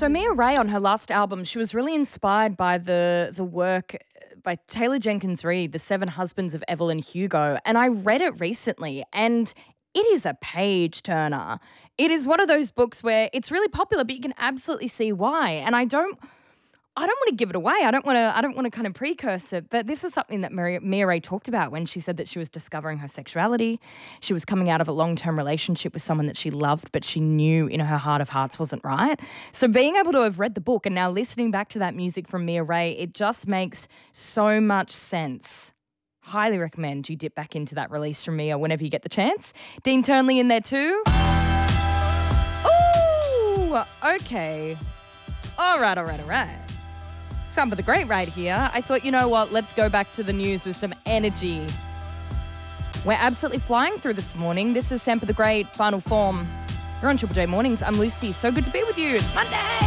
So Mia Ray on her last album, she was really inspired by the work by Taylor Jenkins Reid, The Seven Husbands of Evelyn Hugo. And I read it recently and it is a page turner. It is one of those books where it's really popular, but you can absolutely see why. And I don't want to give it away. I don't want to kind of precursor it, but this is something that Mia Ray talked about when she said that she was discovering her sexuality. She was coming out of a long-term relationship with someone that she loved, but she knew in her heart of hearts wasn't right. So being able to have read the book and now listening back to that music from Mia Ray, it just makes so much sense. Highly recommend you dip back into that release from Mia whenever you get the chance. Dean Turnley in there too. Ooh, okay. All right. Sampa the Great right here. I thought, you know what, let's go back to the news with some energy. We're absolutely flying through this morning. This is Sampa the Great, Final Form. You're on Triple J Mornings. I'm Lucy. So good to be with you. It's Monday.